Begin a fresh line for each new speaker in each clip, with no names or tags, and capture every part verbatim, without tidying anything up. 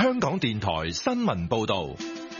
香港電台新聞報道。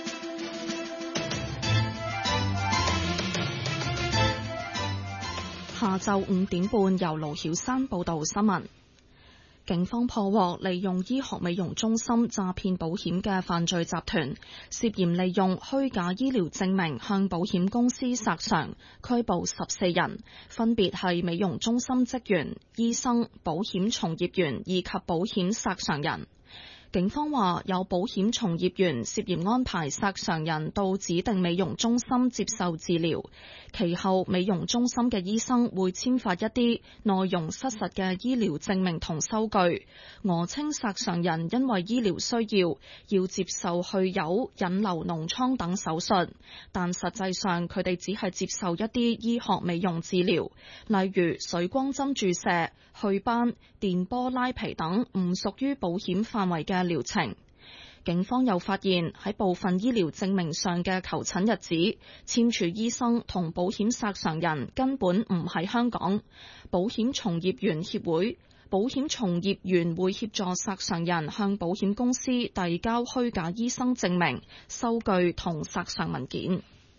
下晝五點半，由盧曉珊報道新聞。警方破獲利用醫學美容中心詐騙保險嘅犯罪集團，涉嫌利用虛假醫療證明向保險公司索償，拘捕十四人，分別係美容中心職員、醫生、保險從業員以及保險索償人。警方話有保險從業員涉嫌安排索償人到指定美容中心接受治療，其後美容中心嘅醫生會簽發一啲內容失實嘅醫療證明同收據，訛稱索償人因為醫療需要要接受去油、引流膿瘡等手術，但實際上佢哋只係接受一啲醫學美容治療，例如水光針注射、祛斑、電波拉皮等唔屬於保險範圍嘅療程。警方又發現喺部分醫療證明上嘅求診日子，簽署醫生同保險索償人根本唔喺香港。保險從業員協會保險從業員會協助索償人向保險公司遞交虛假醫生證明、收據同索償文件。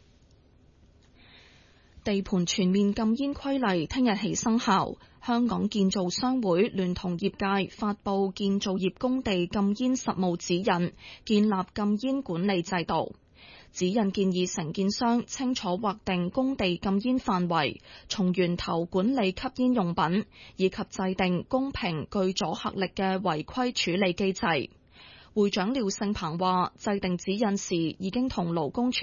地盤全面禁煙規例聽日起生效，香港建造商會聯同業界發布建造業工地禁煙實務指引，建立禁煙管理制度。指引建議承建商清楚劃定工地禁煙範圍，從源頭管理吸煙用品，以及制定公平具阻嚇力嘅違規處理機制。會長廖勝鵬話：制定指引時已經同勞工處